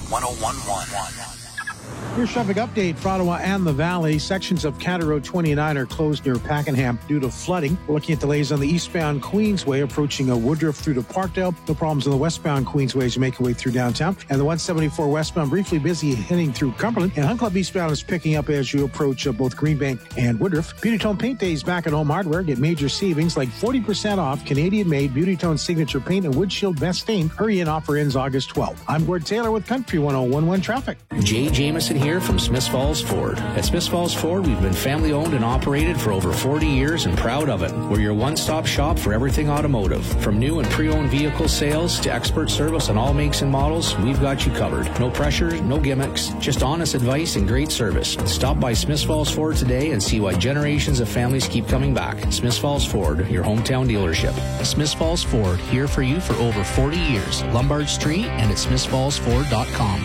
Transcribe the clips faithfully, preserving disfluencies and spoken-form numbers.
one oh one point one. Here's traffic update for Ottawa and the Valley. Sections of Canada Road twenty-nine are closed near Pakenham due to flooding. We're looking at delays on the eastbound Queensway approaching a Woodruff through to Parkdale. No problems on the westbound Queensway as you make your way through downtown. And the one seventy-four westbound briefly busy heading through Cumberland. And Hunt Club eastbound is picking up as you approach uh, both Greenbank and Woodruff. Beautytone Paint Days back at Home Hardware. Get major savings like forty percent off Canadian-made Beautytone Signature Paint and Windshield Best Stain. Hurry in, offer ends August twelfth. I'm Gord Taylor with Country one oh one point one Traffic. Jay Jameson here from Smiths Falls Ford. At Smiths Falls Ford, we've been family owned and operated for over forty years and proud of it. We're your one-stop shop for everything automotive. From new and pre-owned vehicle sales to expert service on all makes and models, we've got you covered. No pressure, no gimmicks, just honest advice and great service. Stop by Smiths Falls Ford today and see why generations of families keep coming back. Smiths Falls Ford, your hometown dealership. Smiths Falls Ford, here for you for over forty years. Lombard Street and at smiths falls ford dot com.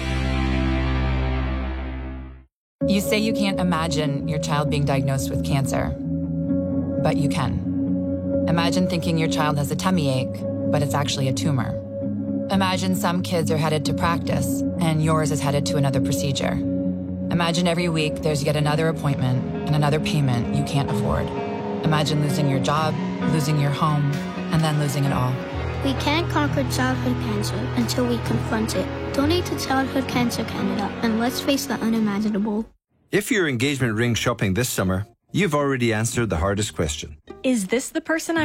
You say you can't imagine your child being diagnosed with cancer, but you can. Imagine thinking your child has a tummy ache, but it's actually a tumor. Imagine some kids are headed to practice, and yours is headed to another procedure. Imagine every week there's yet another appointment and another payment you can't afford. Imagine losing your job, losing your home, and then losing it all. We can't conquer childhood cancer until we confront it. Donate to Childhood Cancer Canada, and let's face the unimaginable. If you're engagement ring shopping this summer, you've already answered the hardest question. Is this the person I